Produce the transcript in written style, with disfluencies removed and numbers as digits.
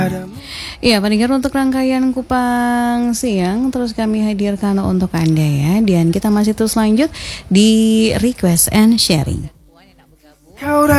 Iya, pendengar, untuk rangkaian Kupang Siang terus kami hadirkan untuk Anda ya. Dan kita masih terus lanjut di Request and Sharing.